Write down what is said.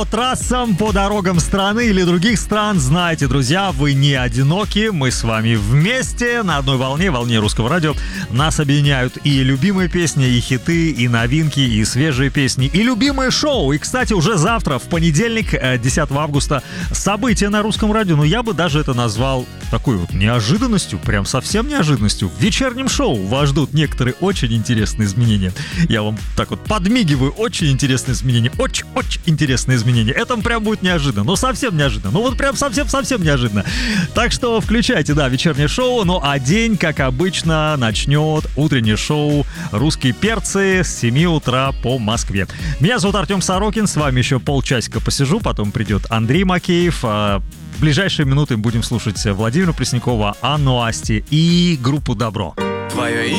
по трассам, по дорогам страны или других стран, знаете, друзья, вы не одиноки. Мы с вами вместе на одной волне, волне русского радио. Нас объединяют и любимые песни, и хиты, и новинки, и свежие песни, и любимые шоу. И, кстати, уже завтра, в понедельник, 10 августа, событие на русском радио. Но я бы даже это назвал такой вот неожиданностью, прям совсем неожиданностью. В вечернем шоу вас ждут некоторые очень интересные изменения. Я вам так вот подмигиваю. Очень интересные изменения. Очень интересные изменения. Это прям будет неожиданно. Но совсем неожиданно. Ну вот прям совсем неожиданно. Так что включайте, да, вечернее шоу. Ну а день, как обычно, начнет утреннее шоу «Русские перцы» с 7 утра по Москве. Меня зовут Артем Сорокин. С вами еще полчасика посижу. Потом придет Андрей Макеев. В ближайшие минуты будем слушать Владимира Преснякова, Анну Асти и группу «Добро». Твое